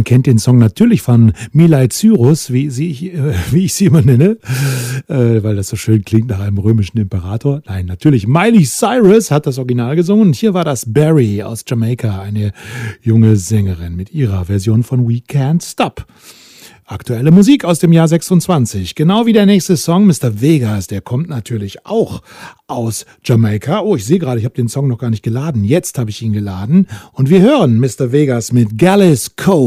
man kennt den Song natürlich von Miley Cyrus, wie ich sie immer nenne, weil das so schön klingt nach einem römischen Imperator. Nein, natürlich Miley Cyrus hat das Original gesungen und hier war das Barry aus Jamaika, eine junge Sängerin mit ihrer Version von We Can't Stop. Aktuelle Musik aus dem Jahr 26. Genau wie der nächste Song, Mr. Vegas, der kommt natürlich auch aus Jamaika. Oh, ich sehe gerade, ich habe den Song noch gar nicht geladen. Jetzt habe ich ihn geladen. Und wir hören Mr. Vegas mit Gallus Cove.